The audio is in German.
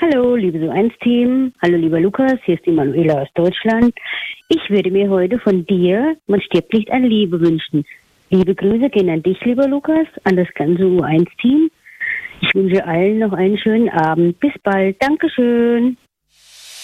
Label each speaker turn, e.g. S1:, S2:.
S1: Hallo, liebe So1-Team. Hallo, lieber Lukas. Hier ist die Manuela aus Deutschland. Ich würde mir heute von dir, man stirbt nicht an Liebe, wünschen. Liebe Grüße gehen an dich, lieber Lukas, an das ganze U1-Team. Ich wünsche allen noch einen schönen Abend. Bis bald. Dankeschön.